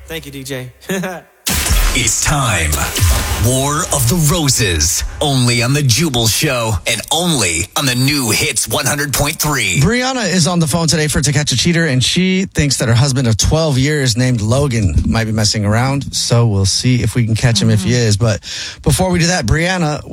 Thank you, DJ. It's time. War of the Roses. Only on The Jubal Show and only on the new Hits 100.3. Brianna is on the phone today for To Catch a Cheater, and she thinks that her husband of 12 years named Logan might be messing around. So we'll see if we can catch him if he is. But before we do that, Brianna,